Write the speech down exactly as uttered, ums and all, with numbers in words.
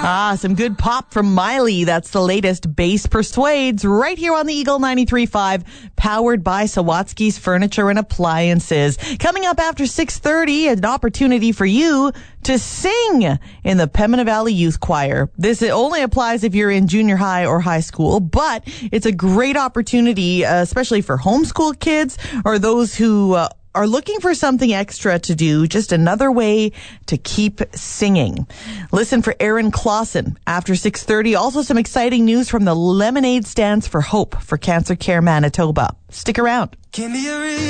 Ah, some good pop from Miley. That's the latest Bass Persuades right here on the Eagle ninety-three point five, powered by Sawatsky's Furniture and Appliances. Coming up after six thirty, an opportunity for you to sing in the Pembina Valley Youth Choir. This only applies if you're in junior high or high school, but it's a great opportunity, uh, especially for homeschool kids or those who uh, are looking for something extra to do, just another way to keep singing. Listen for Aaron Clausen after six thirty. Also some exciting news from the Lemonade Stands for Hope for Cancer Care Manitoba. Stick around.